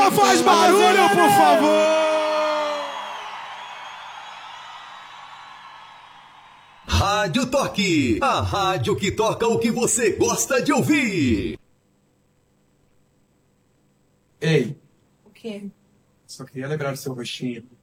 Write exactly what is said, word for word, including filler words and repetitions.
Faz barulho, por favor! Rádio Toque, a rádio que toca o que você gosta de ouvir. Ei. O quê? Só queria lembrar do seu rostinho.